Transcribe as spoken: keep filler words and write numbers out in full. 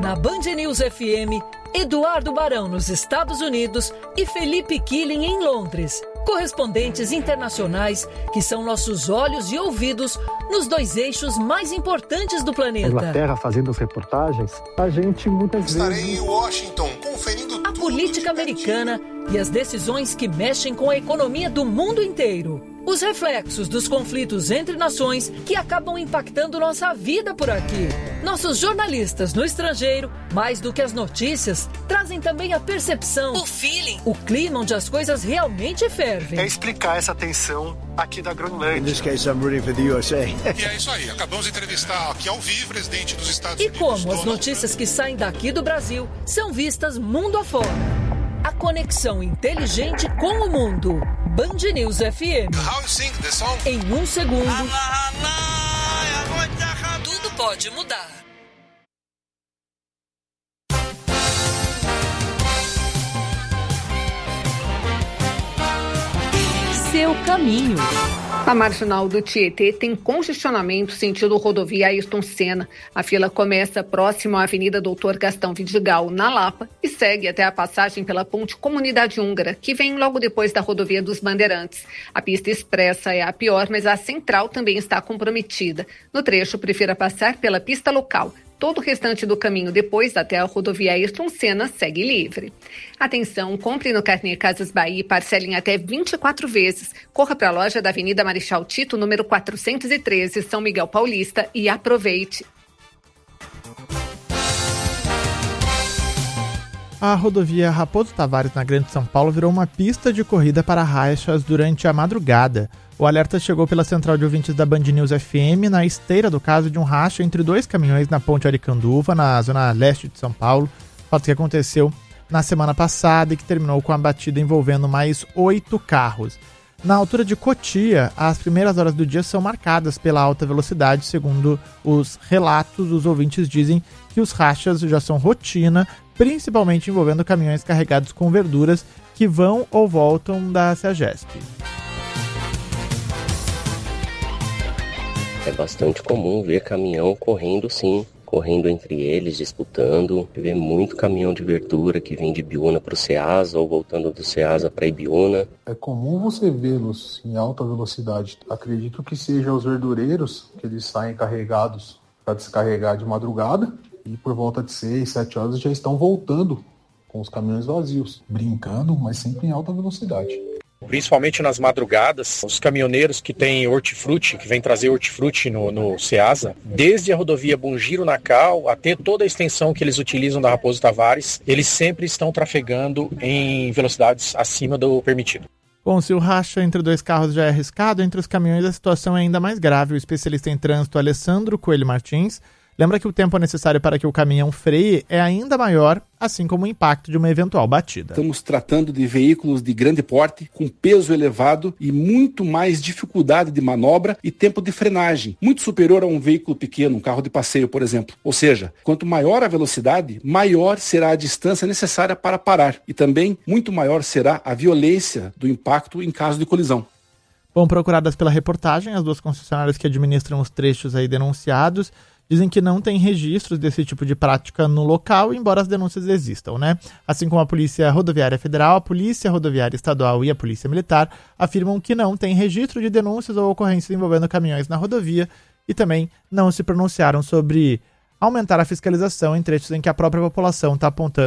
na Band News F M, Eduardo Barão nos Estados Unidos e Felipe Killing em Londres. Correspondentes internacionais que são nossos olhos e ouvidos nos dois eixos mais importantes do planeta. Na Inglaterra, fazendo as reportagens, a gente muitas Estarei vezes... Estarei em Washington, conferindo a tudo política americana e as decisões que mexem com a economia do mundo inteiro. Os reflexos dos conflitos entre nações que acabam impactando nossa vida por aqui. Nossos jornalistas no estrangeiro, mais do que as notícias, trazem também a percepção, o feeling, o clima onde as coisas realmente fervem. É explicar essa tensão aqui da Groenlândia. In this case, I'm rooting for the U S A. E é isso aí, acabamos de entrevistar aqui ao vivo o presidente dos Estados E Unidos. como as notícias que saem daqui do Brasil são vistas mundo afora. A conexão inteligente com o mundo. Band News F M. How you sing the song? Em um segundo, tudo pode mudar. Seu caminho. A marginal do Tietê tem congestionamento sentido rodovia Ayrton Senna. A fila começa próximo à Avenida Doutor Gastão Vidigal, na Lapa, e segue até a passagem pela Ponte Comunidade Húngara, que vem logo depois da rodovia dos Bandeirantes. A pista expressa é a pior, mas a central também está comprometida. No trecho, prefira passar pela pista local. Todo o restante do caminho depois até a rodovia Ayrton Senna segue livre. Atenção, compre no Carnê Casas Bahia e parcele em até vinte e quatro vezes. Corra para a loja da Avenida Marechal Tito, número quatrocentos e treze, São Miguel Paulista, e aproveite. A rodovia Raposo Tavares, na Grande São Paulo, virou uma pista de corrida para rachas durante a madrugada. O alerta chegou pela central de ouvintes da Band News F M na esteira do caso de um racha entre dois caminhões na Ponte Aricanduva, na zona leste de São Paulo. Fato que aconteceu na semana passada e que terminou com a batida envolvendo mais oito carros. Na altura de Cotia, as primeiras horas do dia são marcadas pela alta velocidade. Segundo os relatos, os ouvintes dizem que os rachas já são rotina, principalmente envolvendo caminhões carregados com verduras que vão ou voltam da Ceagesp. É bastante comum ver caminhão correndo, sim, correndo entre eles, disputando. Vê muito caminhão de verdura que vem de Ibiúna para o Ceasa ou voltando do Ceasa para Ibiúna. É comum você vê-los em alta velocidade. Acredito que sejam os verdureiros, que eles saem carregados para descarregar de madrugada e por volta de seis, sete horas já estão voltando com os caminhões vazios, brincando, mas sempre em alta velocidade. Principalmente nas madrugadas, os caminhoneiros que têm hortifruti, que vêm trazer hortifruti no, no Ceasa, desde a rodovia Bungiro-Nacal até toda a extensão que eles utilizam da Raposo Tavares, eles sempre estão trafegando em velocidades acima do permitido. Bom, se o racha entre dois carros já é arriscado, entre os caminhões a situação é ainda mais grave. O especialista em trânsito Alessandro Coelho Martins lembra que o tempo necessário para que o caminhão freie é ainda maior, assim como o impacto de uma eventual batida. Estamos tratando de veículos de grande porte, com peso elevado e muito mais dificuldade de manobra e tempo de frenagem, muito superior a um veículo pequeno, um carro de passeio, por exemplo. Ou seja, quanto maior a velocidade, maior será a distância necessária para parar e também muito maior será a violência do impacto em caso de colisão. Bom, procuradas pela reportagem, as duas concessionárias que administram os trechos aí denunciados dizem que não tem registros desse tipo de prática no local, embora as denúncias existam, né? Assim como a Polícia Rodoviária Federal, a Polícia Rodoviária Estadual e a Polícia Militar afirmam que não tem registro de denúncias ou ocorrências envolvendo caminhões na rodovia e também não se pronunciaram sobre aumentar a fiscalização em trechos em que a própria população está apontando